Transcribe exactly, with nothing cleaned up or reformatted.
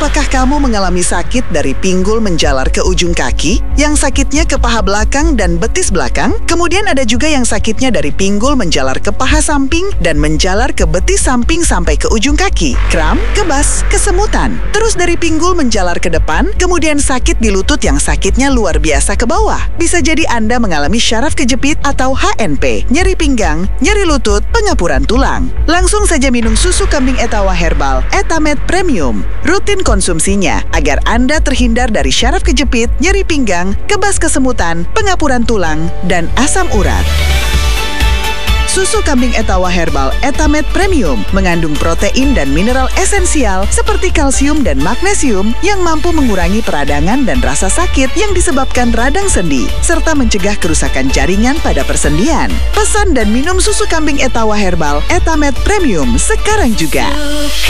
Apakah kamu mengalami sakit dari pinggul menjalar ke ujung kaki, yang sakitnya ke paha belakang dan betis belakang? Kemudian ada juga yang sakitnya dari pinggul menjalar ke paha samping dan menjalar ke betis samping sampai ke ujung kaki. Kram, kebas, kesemutan. Terus dari pinggul menjalar ke depan, kemudian sakit di lutut yang sakitnya luar biasa ke bawah. Bisa jadi Anda mengalami syaraf kejepit atau H N P, nyeri pinggang, nyeri lutut, pengapuran tulang. Langsung saja minum susu kambing Etawa Herbal Etamed Premium. Rutin konsumsinya agar Anda terhindar dari syaraf kejepit, nyeri pinggang, kebas kesemutan, pengapuran tulang, dan asam urat. Susu kambing Etawa Herbal Etamed Premium mengandung protein dan mineral esensial seperti kalsium dan magnesium yang mampu mengurangi peradangan dan rasa sakit yang disebabkan radang sendi, serta mencegah kerusakan jaringan pada persendian. Pesan dan minum susu kambing Etawa Herbal Etamed Premium sekarang juga.